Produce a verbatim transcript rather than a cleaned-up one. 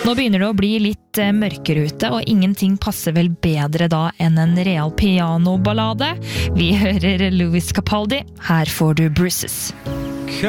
Nå begynner det å bli litt mørkere ute, og ingenting passer vel bedre da enn en real pianoballade. Vi hører Louis Capaldi. Her får du Bruises.